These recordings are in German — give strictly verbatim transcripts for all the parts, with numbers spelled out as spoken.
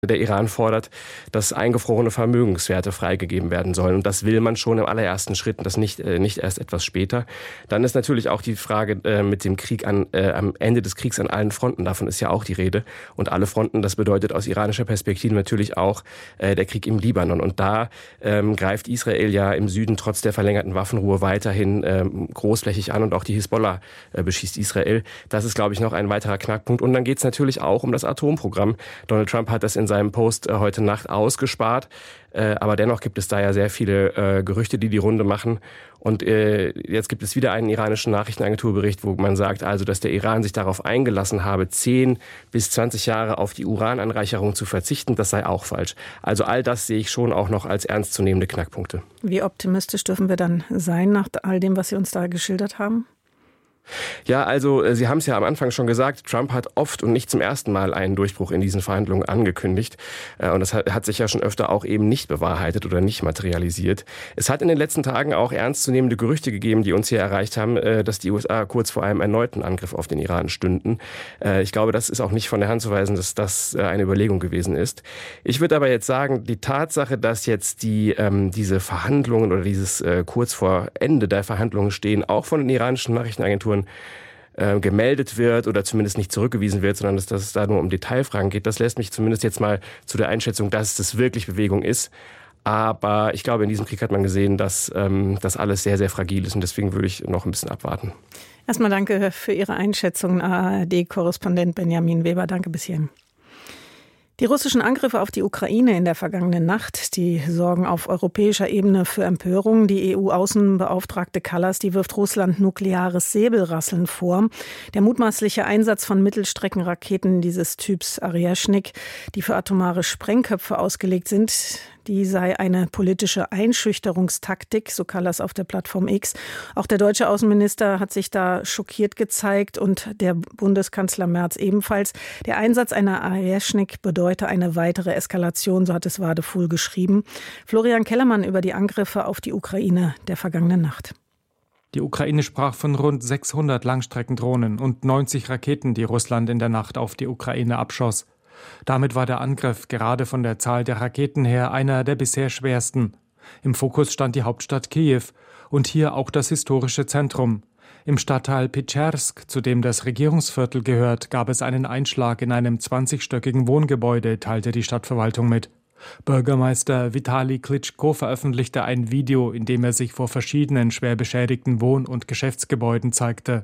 Der Iran fordert, dass eingefrorene Vermögenswerte freigegeben werden sollen. Und das will man schon im allerersten Schritt und das nicht, äh, nicht erst etwas später. Dann ist natürlich auch die Frage äh, mit dem Krieg an, äh, am Ende des Kriegs an allen Fronten. Davon ist ja auch die Rede. Und alle Fronten, das bedeutet aus iranischer Perspektive natürlich auch äh, der Krieg im Libanon. Und da ähm, greift Israel ja im Süden trotz der verlängerten Waffenruhe weiterhin ähm, großflächig an und auch die Hisbollah äh, beschießt Israel. Das ist, glaube ich, noch ein weiterer Knackpunkt. Und dann geht es natürlich auch um das Atomprogramm. Donald Trump hat das in seinem Post äh, heute Nacht ausgespart. Äh, aber dennoch gibt es da ja sehr viele äh, Gerüchte, die die Runde machen. Und äh, jetzt gibt es wieder einen iranischen Nachrichtenagenturbericht, wo man sagt, also, dass der Iran sich darauf eingelassen habe, zehn bis zwanzig Jahre auf die Urananreicherung zu verzichten. Das sei auch falsch. Also all das sehe ich schon auch noch als ernstzunehmende Knackpunkte. Wie optimistisch dürfen wir dann sein nach all dem, was Sie uns da geschildert haben? Ja, also Sie haben es ja am Anfang schon gesagt, Trump hat oft und nicht zum ersten Mal einen Durchbruch in diesen Verhandlungen angekündigt. Und das hat sich ja schon öfter auch eben nicht bewahrheitet oder nicht materialisiert. Es hat in den letzten Tagen auch ernstzunehmende Gerüchte gegeben, die uns hier erreicht haben, dass die U S A kurz vor einem erneuten Angriff auf den Iran stünden. Ich glaube, das ist auch nicht von der Hand zu weisen, dass das eine Überlegung gewesen ist. Ich würde aber jetzt sagen, die Tatsache, dass jetzt die diese Verhandlungen oder dieses kurz vor Ende der Verhandlungen stehen, auch von den iranischen Nachrichtenagenturen äh, gemeldet wird oder zumindest nicht zurückgewiesen wird, sondern dass, dass es da nur um Detailfragen geht. Das lässt mich zumindest jetzt mal zu der Einschätzung, dass das wirklich Bewegung ist. Aber ich glaube, in diesem Krieg hat man gesehen, dass ähm, das alles sehr, sehr fragil ist und deswegen würde ich noch ein bisschen abwarten. Erstmal danke für Ihre Einschätzung, A R D-Korrespondent Benjamin Weber. Danke bis hierhin. Die russischen Angriffe auf die Ukraine in der vergangenen Nacht, die sorgen auf europäischer Ebene für Empörung. Die E U-Außenbeauftragte Kallas, die wirft Russland nukleares Säbelrasseln vor. Der mutmaßliche Einsatz von Mittelstreckenraketen dieses Typs Aryashnik, die für atomare Sprengköpfe ausgelegt sind, die sei eine politische Einschüchterungstaktik, so Kallas auf der Plattform X. Auch der deutsche Außenminister hat sich da schockiert gezeigt und der Bundeskanzler Merz ebenfalls. Der Einsatz einer Aryashnik bedeute eine weitere Eskalation, so hat es Wadefuhl geschrieben. Florian Kellermann über die Angriffe auf die Ukraine der vergangenen Nacht. Die Ukraine sprach von rund sechshundert Langstreckendrohnen und neunzig Raketen, die Russland in der Nacht auf die Ukraine abschoss. Damit war der Angriff gerade von der Zahl der Raketen her einer der bisher schwersten. Im Fokus stand die Hauptstadt Kiew und hier auch das historische Zentrum. Im Stadtteil Petschersk, zu dem das Regierungsviertel gehört, gab es einen Einschlag in einem zwanzigstöckigen Wohngebäude, teilte die Stadtverwaltung mit. Bürgermeister Vitali Klitschko veröffentlichte ein Video, in dem er sich vor verschiedenen schwer beschädigten Wohn- und Geschäftsgebäuden zeigte.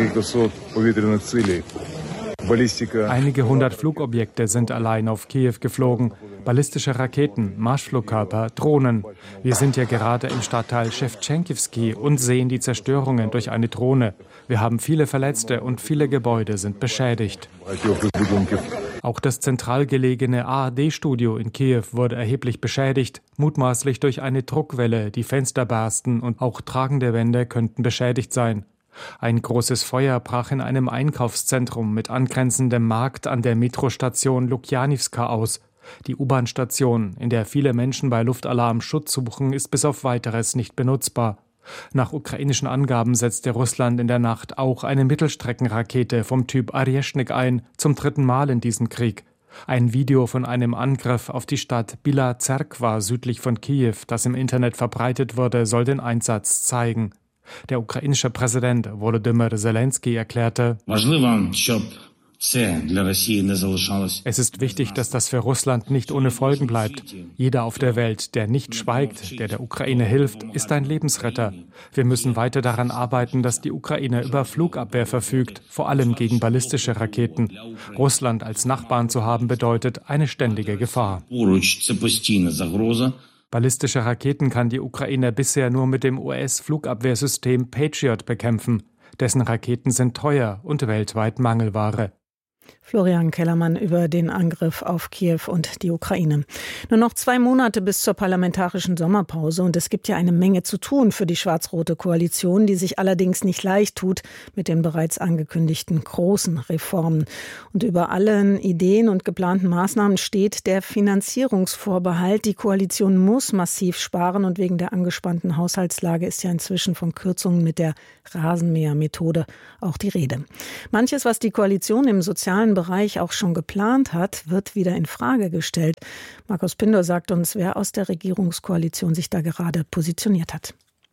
Einige hundert Flugobjekte sind allein auf Kiew geflogen. Ballistische Raketen, Marschflugkörper, Drohnen. Wir sind ja gerade im Stadtteil Schewtschenkowski und sehen die Zerstörungen durch eine Drohne. Wir haben viele Verletzte und viele Gebäude sind beschädigt. Auch das zentral gelegene A R D-Studio in Kiew wurde erheblich beschädigt, mutmaßlich durch eine Druckwelle, die Fenster bersten und auch tragende Wände könnten beschädigt sein. Ein großes Feuer brach in einem Einkaufszentrum mit angrenzendem Markt an der Metrostation Lukjanivska aus. Die U-Bahn-Station, in der viele Menschen bei Luftalarm Schutz suchen, ist bis auf Weiteres nicht benutzbar. Nach ukrainischen Angaben setzte Russland in der Nacht auch eine Mittelstreckenrakete vom Typ Aryashnik ein, zum dritten Mal in diesem Krieg. Ein Video von einem Angriff auf die Stadt Bila Zerkwa südlich von Kiew, das im Internet verbreitet wurde, soll den Einsatz zeigen. Der ukrainische Präsident Volodymyr Zelensky erklärte: Es ist wichtig, dass das für Russland nicht ohne Folgen bleibt. Jeder auf der Welt, der nicht schweigt, der der Ukraine hilft, ist ein Lebensretter. Wir müssen weiter daran arbeiten, dass die Ukraine über Flugabwehr verfügt, vor allem gegen ballistische Raketen. Russland als Nachbarn zu haben, bedeutet eine ständige Gefahr. Ballistische Raketen kann die Ukraine bisher nur mit dem U S-Flugabwehrsystem Patriot bekämpfen. Dessen Raketen sind teuer und weltweit Mangelware. Florian Kellermann über den Angriff auf Kiew und die Ukraine. Nur noch zwei Monate bis zur parlamentarischen Sommerpause und es gibt ja eine Menge zu tun für die schwarz-rote Koalition, die sich allerdings nicht leicht tut mit den bereits angekündigten großen Reformen. Und über allen Ideen und geplanten Maßnahmen steht der Finanzierungsvorbehalt. Die Koalition muss massiv sparen und wegen der angespannten Haushaltslage ist ja inzwischen von Kürzungen mit der Rasenmähermethode auch die Rede. Manches, was die Koalition im sozialen sozialen Bereich auch schon geplant hat, wird wieder in Frage gestellt. Markus Pindor sagt uns, wer aus der Regierungskoalition sich da gerade positioniert hat.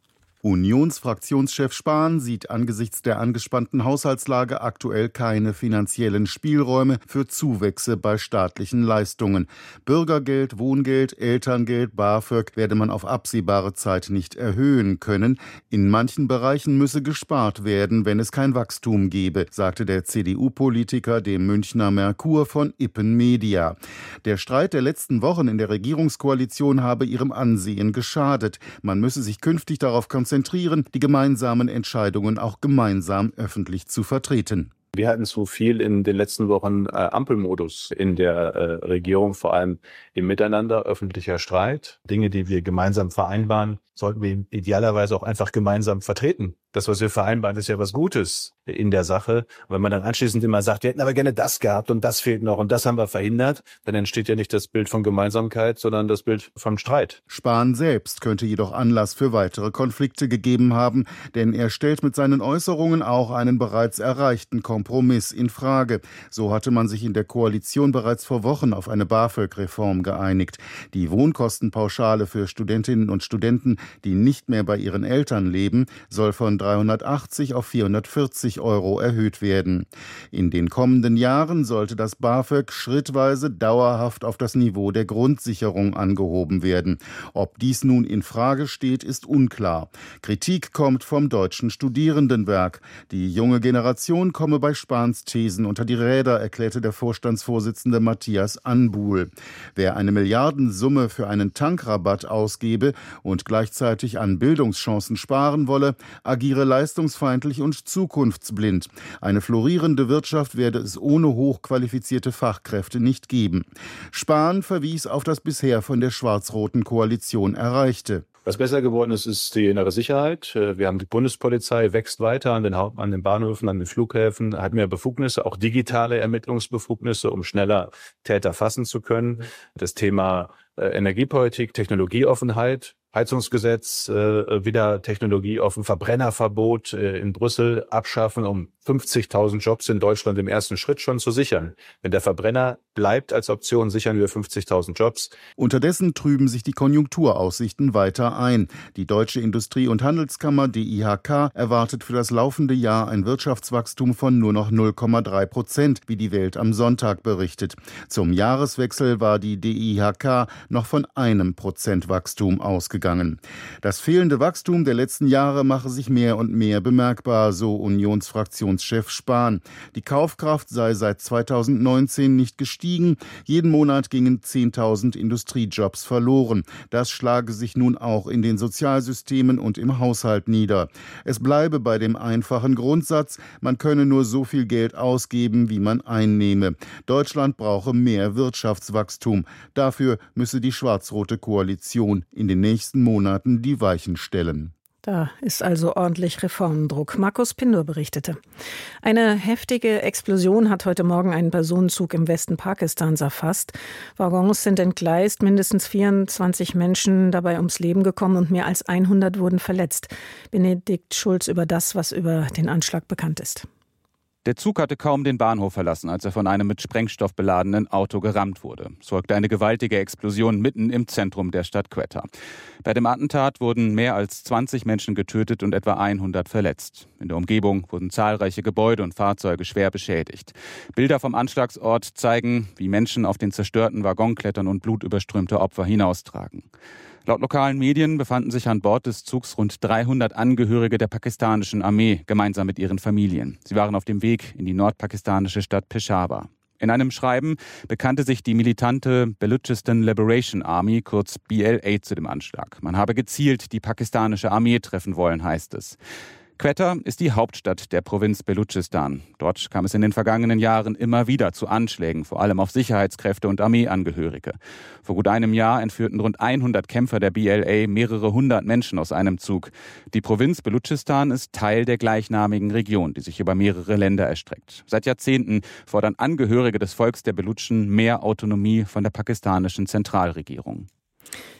Unionsfraktionschef Spahn sieht angesichts der angespannten Haushaltslage aktuell keine finanziellen Spielräume für Zuwächse bei staatlichen Leistungen. Bürgergeld, Wohngeld, Elterngeld, BAföG werde man auf absehbare Zeit nicht erhöhen können. In manchen Bereichen müsse gespart werden, wenn es kein Wachstum gebe, sagte der C D U-Politiker dem Münchner Merkur von Ippen Media. Der Streit der letzten Wochen in der Regierungskoalition habe ihrem Ansehen geschadet. Man müsse sich künftig darauf konzentrieren, die gemeinsamen Entscheidungen auch gemeinsam öffentlich zu vertreten. Wir hatten zu viel in den letzten Wochen äh, Ampelmodus in der äh, Regierung, vor allem im Miteinander, öffentlicher Streit. Dinge, die wir gemeinsam vereinbaren, sollten wir idealerweise auch einfach gemeinsam vertreten. Das, was wir vereinbaren, ist ja was Gutes in der Sache. Und wenn man dann anschließend immer sagt, wir hätten aber gerne das gehabt und das fehlt noch und das haben wir verhindert, dann entsteht ja nicht das Bild von Gemeinsamkeit, sondern das Bild vom Streit. Spahn selbst könnte jedoch Anlass für weitere Konflikte gegeben haben, denn er stellt mit seinen Äußerungen auch einen bereits erreichten Kompromiss in Frage. So hatte man sich in der Koalition bereits vor Wochen auf eine BAföG-Reform geeinigt. Die Wohnkostenpauschale für Studentinnen und Studenten, die nicht mehr bei ihren Eltern leben, soll von dreihundertachtzig auf vierhundertvierzig Euro erhöht werden. In den kommenden Jahren sollte das BAföG schrittweise dauerhaft auf das Niveau der Grundsicherung angehoben werden. Ob dies nun in Frage steht, ist unklar. Kritik kommt vom Deutschen Studierendenwerk. Die junge Generation komme bei Spahns Thesen unter die Räder, erklärte der Vorstandsvorsitzende Matthias Anbuhl. Wer eine Milliardensumme für einen Tankrabatt ausgebe und gleichzeitig an Bildungschancen sparen wolle, agiere leistungsfeindlich und zukunftsblind. Eine florierende Wirtschaft werde es ohne hochqualifizierte Fachkräfte nicht geben. Spahn verwies auf das bisher von der schwarz-roten Koalition Erreichte. Was besser geworden ist, ist die innere Sicherheit. Wir haben die Bundespolizei, wächst weiter an den, Haupt-, an den Bahnhöfen, an den Flughäfen, hat mehr Befugnisse, auch digitale Ermittlungsbefugnisse, um schneller Täter fassen zu können. Das Thema äh, Energiepolitik, Technologieoffenheit, Heizungsgesetz, äh, wieder technologieoffen, Verbrennerverbot äh, in Brüssel abschaffen, um fünfzigtausend Jobs in Deutschland im ersten Schritt schon zu sichern. Wenn der Verbrenner bleibt als Option, sichern wir fünfzigtausend Jobs. Unterdessen trüben sich die Konjunkturaussichten weiter ein. Die Deutsche Industrie- und Handelskammer, D I H K, erwartet für das laufende Jahr ein Wirtschaftswachstum von nur noch null Komma drei Prozent, wie die Welt am Sonntag berichtet. Zum Jahreswechsel war die D I H K noch von einem Prozent Wachstum ausgegangen. Das fehlende Wachstum der letzten Jahre mache sich mehr und mehr bemerkbar, so Unionsfraktionschef Spahn. Die Kaufkraft sei seit zweitausendneunzehn nicht gestiegen. Jeden Monat gingen zehntausend Industriejobs verloren. Das schlage sich nun auch in den Sozialsystemen und im Haushalt nieder. Es bleibe bei dem einfachen Grundsatz, man könne nur so viel Geld ausgeben, wie man einnehme. Deutschland brauche mehr Wirtschaftswachstum. Dafür müsse die schwarz-rote Koalition in den nächsten Monaten die Weichen stellen. Da ist also ordentlich Reformdruck. Markus Pindor berichtete. Eine heftige Explosion hat heute Morgen einen Personenzug im Westen Pakistans erfasst. Waggons sind entgleist, mindestens vierundzwanzig Menschen dabei ums Leben gekommen und mehr als hundert wurden verletzt. Benedikt Schulz über das, was über den Anschlag bekannt ist. Der Zug hatte kaum den Bahnhof verlassen, als er von einem mit Sprengstoff beladenen Auto gerammt wurde. Es folgte eine gewaltige Explosion mitten im Zentrum der Stadt Quetta. Bei dem Attentat wurden mehr als zwanzig Menschen getötet und etwa hundert verletzt. In der Umgebung wurden zahlreiche Gebäude und Fahrzeuge schwer beschädigt. Bilder vom Anschlagsort zeigen, wie Menschen auf den zerstörten Waggon klettern und blutüberströmte Opfer hinaustragen. Laut lokalen Medien befanden sich an Bord des Zugs rund dreihundert Angehörige der pakistanischen Armee, gemeinsam mit ihren Familien. Sie waren auf dem Weg in die nordpakistanische Stadt Peshawar. In einem Schreiben bekannte sich die militante Baluchistan Liberation Army, kurz B L A, zu dem Anschlag. Man habe gezielt die pakistanische Armee treffen wollen, heißt es. Quetta ist die Hauptstadt der Provinz Baluchistan. Dort kam es in den vergangenen Jahren immer wieder zu Anschlägen, vor allem auf Sicherheitskräfte und Armeeangehörige. Vor gut einem Jahr entführten rund hundert Kämpfer der B L A mehrere hundert Menschen aus einem Zug. Die Provinz Baluchistan ist Teil der gleichnamigen Region, die sich über mehrere Länder erstreckt. Seit Jahrzehnten fordern Angehörige des Volks der Belutschen mehr Autonomie von der pakistanischen Zentralregierung.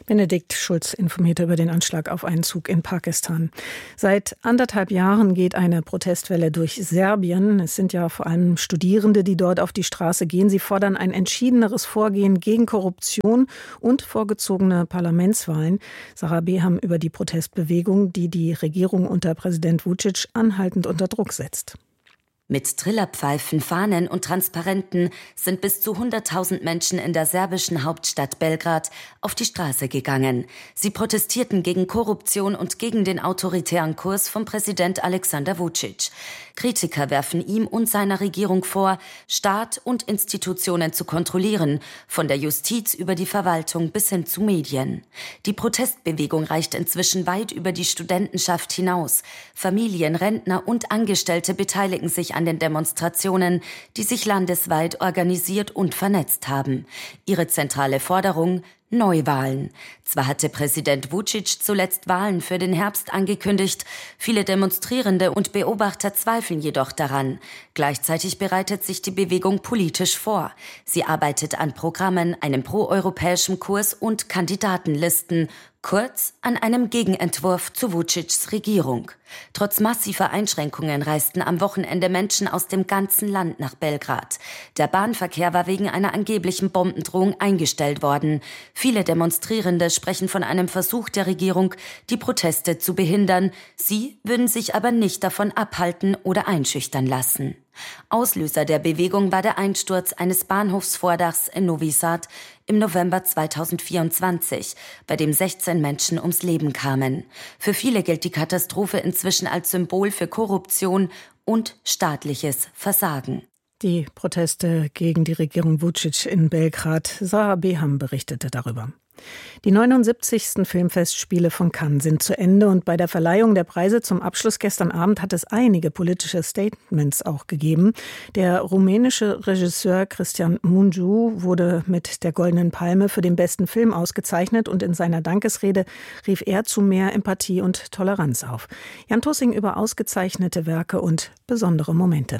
Benedikt Schulz informierte über den Anschlag auf einen Zug in Pakistan. Seit anderthalb Jahren geht eine Protestwelle durch Serbien. Es sind ja vor allem Studierende, die dort auf die Straße gehen. Sie fordern ein entschiedeneres Vorgehen gegen Korruption und vorgezogene Parlamentswahlen. Sarah Beham über die Protestbewegung, die die Regierung unter Präsident Vučić anhaltend unter Druck setzt. Mit Trillerpfeifen, Fahnen und Transparenten sind bis zu hunderttausend Menschen in der serbischen Hauptstadt Belgrad auf die Straße gegangen. Sie protestierten gegen Korruption und gegen den autoritären Kurs von Präsident Aleksandar Vučić. Kritiker werfen ihm und seiner Regierung vor, Staat und Institutionen zu kontrollieren, von der Justiz über die Verwaltung bis hin zu Medien. Die Protestbewegung reicht inzwischen weit über die Studentenschaft hinaus. Familien, Rentner und Angestellte beteiligen sich an den Demonstrationen, die sich landesweit organisiert und vernetzt haben. Ihre zentrale Forderung: Neuwahlen. Zwar hatte Präsident Vučić zuletzt Wahlen für den Herbst angekündigt, viele Demonstrierende und Beobachter zweifeln jedoch daran. Gleichzeitig bereitet sich die Bewegung politisch vor. Sie arbeitet an Programmen, einem proeuropäischen Kurs und Kandidatenlisten, kurz an einem Gegenentwurf zu Vučićs Regierung. Trotz massiver Einschränkungen reisten am Wochenende Menschen aus dem ganzen Land nach Belgrad. Der Bahnverkehr war wegen einer angeblichen Bombendrohung eingestellt worden. Viele Demonstrierende sprechen von einem Versuch der Regierung, die Proteste zu behindern. Sie würden sich aber nicht davon abhalten oder einschüchtern lassen. Auslöser der Bewegung war der Einsturz eines Bahnhofsvordachs in Novi Sad im November zweitausendvierundzwanzig, bei dem sechzehn Menschen ums Leben kamen. Für viele gilt die Katastrophe inzwischen als Symbol für Korruption und staatliches Versagen. Die Proteste gegen die Regierung Vučić in Belgrad. Sarah Beham berichtete darüber. Die neunundsiebzigsten Filmfestspiele von Cannes sind zu Ende und bei der Verleihung der Preise zum Abschluss gestern Abend hat es einige politische Statements auch gegeben. Der rumänische Regisseur Cristian Mungiu wurde mit der Goldenen Palme für den besten Film ausgezeichnet und in seiner Dankesrede rief er zu mehr Empathie und Toleranz auf. Jan Tussing über ausgezeichnete Werke und besondere Momente.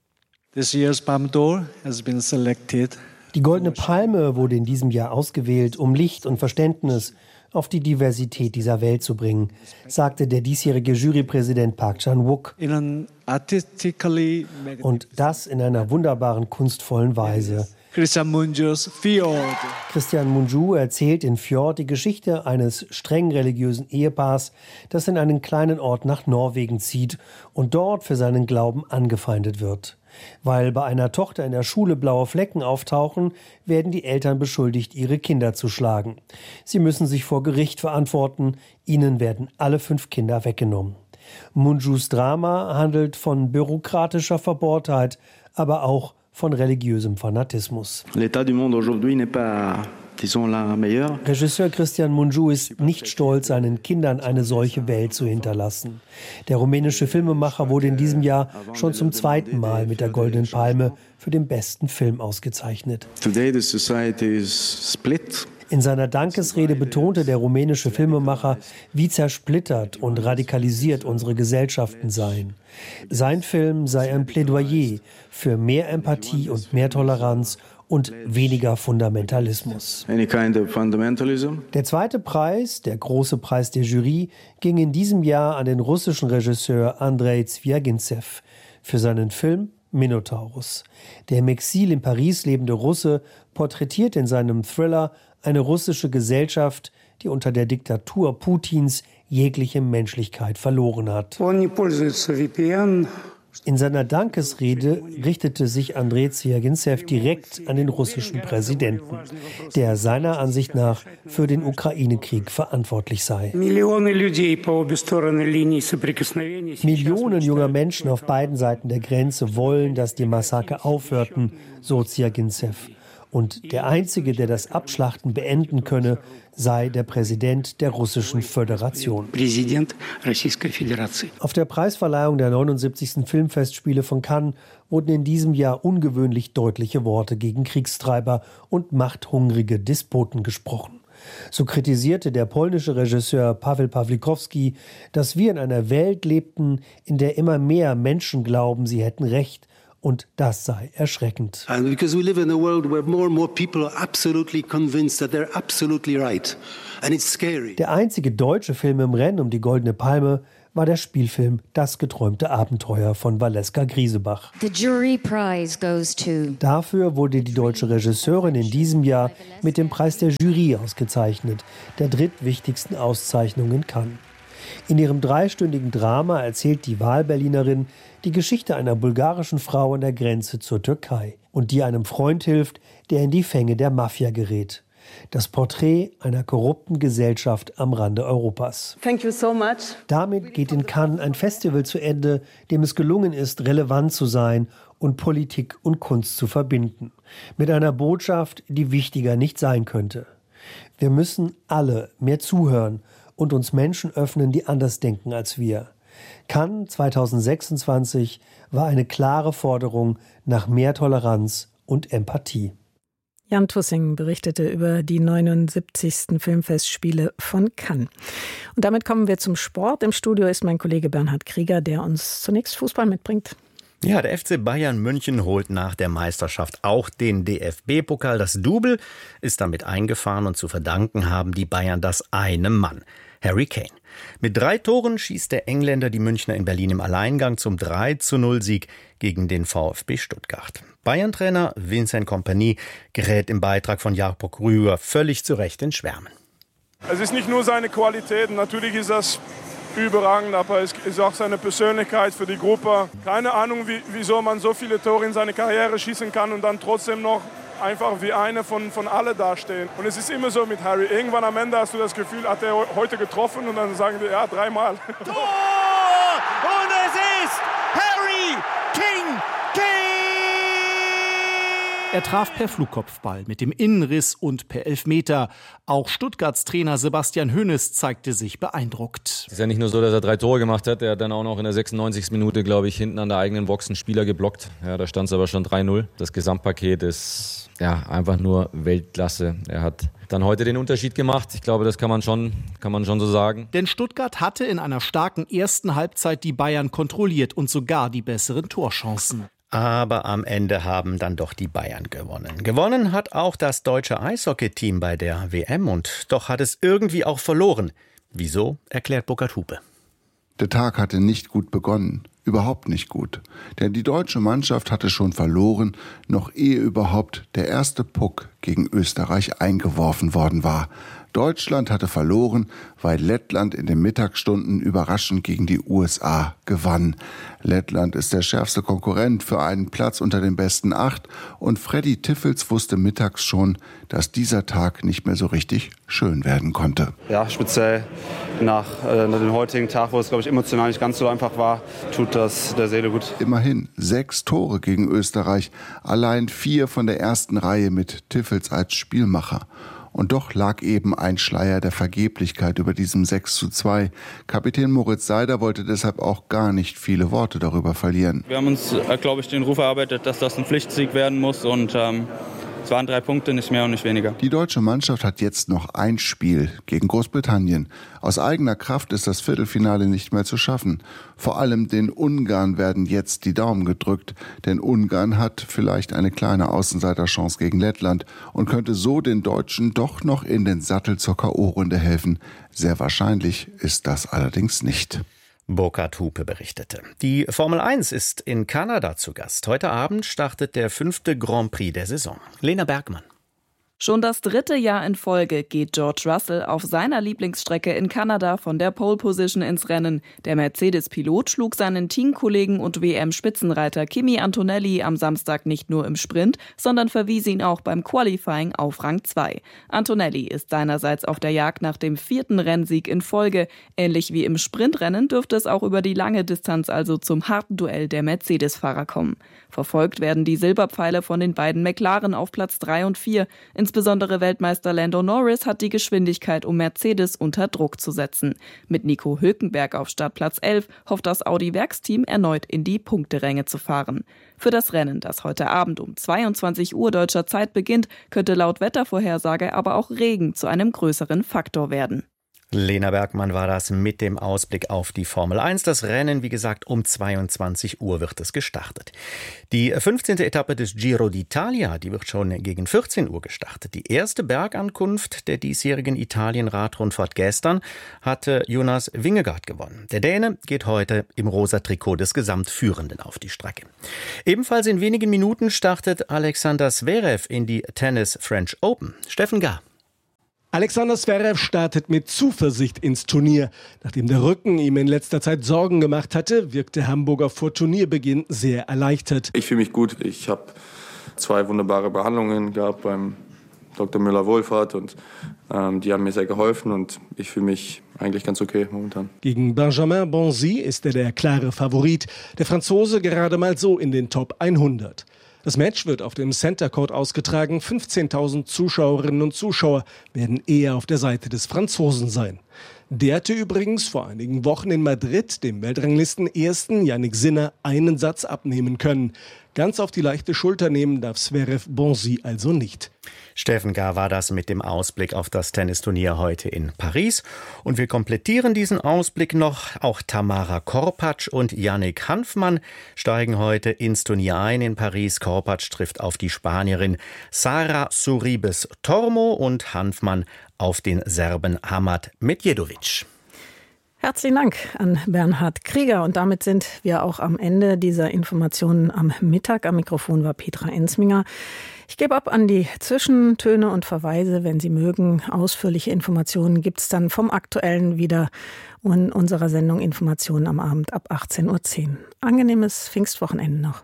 This year's Palme d'Or has been selected. Die Goldene Palme wurde in diesem Jahr ausgewählt, um Licht und Verständnis auf die Diversität dieser Welt zu bringen, sagte der diesjährige Jurypräsident Park Chan-wook. Und das in einer wunderbaren, kunstvollen Weise. Cristian Mungiu's Fjord. Cristian Mungiu erzählt in Fjord die Geschichte eines streng religiösen Ehepaars, das in einen kleinen Ort nach Norwegen zieht und dort für seinen Glauben angefeindet wird. Weil bei einer Tochter in der Schule blaue Flecken auftauchen, werden die Eltern beschuldigt, ihre Kinder zu schlagen. Sie müssen sich vor Gericht verantworten, ihnen werden alle fünf Kinder weggenommen. Mungius Drama handelt von bürokratischer Verbohrtheit, aber auch von religiösem Fanatismus. L'état du monde aujourd'hui n'est pas, disons, la meilleure. Regisseur Cristian Mungiu ist nicht stolz, seinen Kindern eine solche Welt zu hinterlassen. Der rumänische Filmemacher wurde in diesem Jahr schon zum zweiten Mal mit der Goldenen Palme für den besten Film ausgezeichnet. Today the society is split. In seiner Dankesrede betonte der rumänische Filmemacher, wie zersplittert und radikalisiert unsere Gesellschaften seien. Sein Film sei ein Plädoyer für mehr Empathie und mehr Toleranz und weniger Fundamentalismus. Any kind of fundamentalism. Der zweite Preis, der große Preis der Jury, ging in diesem Jahr an den russischen Regisseur Andrei Zwjagintsev für seinen Film Minotaurus. Der im Exil in Paris lebende Russe porträtiert in seinem Thriller eine russische Gesellschaft, die unter der Diktatur Putins jegliche Menschlichkeit verloren hat. In seiner Dankesrede richtete sich Andrei Zwjagintsev direkt an den russischen Präsidenten, der seiner Ansicht nach für den Ukraine-Krieg verantwortlich sei. Millionen junger Menschen auf beiden Seiten der Grenze wollen, dass die Massaker aufhörten, so Zwjagintsev. Und der Einzige, der das Abschlachten beenden könne, sei der Präsident der Russischen Föderation. Auf der Preisverleihung der neunundsiebzigsten Filmfestspiele von Cannes wurden in diesem Jahr ungewöhnlich deutliche Worte gegen Kriegstreiber und machthungrige Despoten gesprochen. So kritisierte der polnische Regisseur Paweł Pawlikowski, dass wir in einer Welt lebten, in der immer mehr Menschen glauben, sie hätten Recht und das sei erschreckend. And because we live in a world where more and more people are absolutely convinced that they're absolutely right. And it's scary. Der einzige deutsche Film im Rennen um die Goldene Palme war der Spielfilm Das geträumte Abenteuer von Valeska Griesebach. The jury prize goes to. Dafür wurde die deutsche Regisseurin in diesem Jahr mit dem Preis der Jury ausgezeichnet, der drittwichtigsten Auszeichnung in Cannes. In ihrem dreistündigen Drama erzählt die Wahlberlinerin die Geschichte einer bulgarischen Frau an der Grenze zur Türkei und die einem Freund hilft, der in die Fänge der Mafia gerät. Das Porträt einer korrupten Gesellschaft am Rande Europas. Thank you so much. Damit geht in Cannes ein Festival zu Ende, dem es gelungen ist, relevant zu sein und Politik und Kunst zu verbinden. Mit einer Botschaft, die wichtiger nicht sein könnte. Wir müssen alle mehr zuhören und uns Menschen öffnen, die anders denken als wir. Cannes zweitausendsechsundzwanzig war eine klare Forderung nach mehr Toleranz und Empathie. Jan Tussing berichtete über die neunundsiebzigsten Filmfestspiele von Cannes. Und damit kommen wir zum Sport. Im Studio ist mein Kollege Bernhard Krieger, der uns zunächst Fußball mitbringt. Ja, der F C Bayern München holt nach der Meisterschaft auch den D F B-Pokal. Das Double ist damit eingefahren und zu verdanken haben die Bayern das einem Mann, Harry Kane. Mit drei Toren schießt der Engländer die Münchner in Berlin im Alleingang zum drei zu null Sieg gegen den VfB Stuttgart. Bayern-Trainer Vincent Kompany gerät im Beitrag von Jakob Rüger völlig zu Recht in Schwärmen. Es ist nicht nur seine Qualität, natürlich ist das überragend, aber es ist auch seine Persönlichkeit für die Gruppe. Keine Ahnung, wie, wieso man so viele Tore in seiner Karriere schießen kann und dann trotzdem noch einfach wie einer von, von alle dastehen. Und es ist immer so mit Harry. Irgendwann am Ende hast du das Gefühl, hat er heute getroffen und dann sagen die, ja, dreimal. Tor! Und es ist Harry King Kane! Er traf per Flugkopfball mit dem Innenriss und per Elfmeter. Auch Stuttgarts Trainer Sebastian Hoeneß zeigte sich beeindruckt. Es ist ja nicht nur so, dass er drei Tore gemacht hat. Er hat dann auch noch in der sechsundneunzigsten Minute, glaube ich, hinten an der eigenen Box einen Spieler geblockt. Ja, da stand es aber schon drei null. Das Gesamtpaket ist ja einfach nur Weltklasse. Er hat dann heute den Unterschied gemacht. Ich glaube, das kann man schon, kann man schon so sagen. Denn Stuttgart hatte in einer starken ersten Halbzeit die Bayern kontrolliert und sogar die besseren Torchancen. Aber am Ende haben dann doch die Bayern gewonnen. Gewonnen hat auch das deutsche Eishockey-Team bei der W M und doch hat es irgendwie auch verloren. Wieso, erklärt Burkhard Hupe. Der Tag hatte nicht gut begonnen, überhaupt nicht gut. Denn die deutsche Mannschaft hatte schon verloren, noch ehe überhaupt der erste Puck gegen Österreich eingeworfen worden war. Deutschland hatte verloren, weil Lettland in den Mittagsstunden überraschend gegen die U S A gewann. Lettland ist der schärfste Konkurrent für einen Platz unter den besten acht und Freddy Tiffels wusste mittags schon, dass dieser Tag nicht mehr so richtig schön werden konnte. Ja, speziell nach, äh, nach dem heutigen Tag, wo es, glaube ich, emotional nicht ganz so einfach war, tut das der Seele gut. Immerhin sechs Tore gegen Österreich, allein vier von der ersten Reihe mit Tiffels als Spielmacher. Und doch lag eben ein Schleier der Vergeblichkeit über diesem sechs zu zwei. Kapitän Moritz Seider wollte deshalb auch gar nicht viele Worte darüber verlieren. Wir haben uns, glaube ich, den Ruf erarbeitet, dass das ein Pflichtsieg werden muss und ähm, es waren drei Punkte, nicht mehr und nicht weniger. Die deutsche Mannschaft hat jetzt noch ein Spiel gegen Großbritannien. Aus eigener Kraft ist das Viertelfinale nicht mehr zu schaffen. Vor allem den Ungarn werden jetzt die Daumen gedrückt, denn Ungarn hat vielleicht eine kleine Außenseiterchance gegen Lettland und könnte so den Deutschen doch noch in den Sattel zur K O-Runde helfen. Sehr wahrscheinlich ist das allerdings nicht. Burkhard Hupe berichtete. Die Formel eins ist in Kanada zu Gast. Heute Abend startet der fünfte Grand Prix der Saison. Lena Bergmann. Schon das dritte Jahr in Folge geht George Russell auf seiner Lieblingsstrecke in Kanada von der Pole Position ins Rennen. Der Mercedes-Pilot schlug seinen Teamkollegen und W M-Spitzenreiter Kimi Antonelli am Samstag nicht nur im Sprint, sondern verwies ihn auch beim Qualifying auf Rang zwei. Antonelli ist seinerseits auf der Jagd nach dem vierten Rennsieg in Folge. Ähnlich wie im Sprintrennen dürfte es auch über die lange Distanz also zum harten Duell der Mercedes-Fahrer kommen. Verfolgt werden die Silberpfeile von den beiden McLaren auf Platz drei und vier. Insbesondere Weltmeister Lando Norris hat die Geschwindigkeit, um Mercedes unter Druck zu setzen. Mit Nico Hülkenberg auf Startplatz elf hofft das Audi-Werksteam erneut in die Punkteränge zu fahren. Für das Rennen, das heute Abend um zweiundzwanzig Uhr deutscher Zeit beginnt, könnte laut Wettervorhersage aber auch Regen zu einem größeren Faktor werden. Lena Bergmann war das mit dem Ausblick auf die Formel eins. Das Rennen, wie gesagt, um zweiundzwanzig Uhr wird es gestartet. Die fünfzehnte Etappe des Giro d'Italia, die wird schon gegen vierzehn Uhr gestartet. Die erste Bergankunft der diesjährigen Italien-Radrundfahrt gestern hatte Jonas Vingegaard gewonnen. Der Däne geht heute im rosa Trikot des Gesamtführenden auf die Strecke. Ebenfalls in wenigen Minuten startet Alexander Zverev in die Tennis French Open. Steffen Gar. Alexander Zverev startet mit Zuversicht ins Turnier. Nachdem der Rücken ihm in letzter Zeit Sorgen gemacht hatte, wirkt der Hamburger vor Turnierbeginn sehr erleichtert. Ich fühle mich gut. Ich habe zwei wunderbare Behandlungen gehabt beim Doktor Müller-Wohlfahrt und ähm, die haben mir sehr geholfen und ich fühle mich eigentlich ganz okay momentan. Gegen Benjamin Bonzi ist er der klare Favorit. Der Franzose gerade mal so in den Top hundert. Das Match wird auf dem Center Court ausgetragen. fünfzehntausend Zuschauerinnen und Zuschauer werden eher auf der Seite des Franzosen sein. Der hatte übrigens vor einigen Wochen in Madrid dem Weltranglisten-Ersten Yannick Sinner einen Satz abnehmen können. Ganz auf die leichte Schulter nehmen darf Zverev Bonzi also nicht. Steffen Gar war das mit dem Ausblick auf das Tennisturnier heute in Paris. Und wir komplettieren diesen Ausblick noch. Auch Tamara Korpatsch und Yannick Hanfmann steigen heute ins Turnier ein in Paris. Korpatsch trifft auf die Spanierin Sara Sorribes Tormo und Hanfmann auf den Serben Hamad Medjedovic. Herzlichen Dank an Bernhard Krieger. Und damit sind wir auch am Ende dieser Informationen am Mittag. Am Mikrofon war Petra Ensminger. Ich gebe ab an die Zwischentöne und Verweise, wenn Sie mögen. Ausführliche Informationen gibt es dann vom Aktuellen wieder in unserer Sendung Informationen am Abend ab achtzehn Uhr zehn. Angenehmes Pfingstwochenende noch.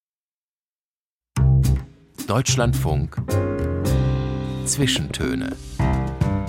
Deutschlandfunk Zwischentöne.